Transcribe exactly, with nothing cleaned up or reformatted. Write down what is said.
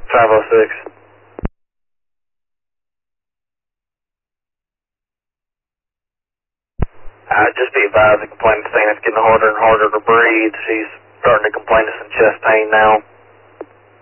five oh six. Uh, just be advised, the complainant's saying it's getting harder and harder to breathe. She's starting to complain of some chest pain now.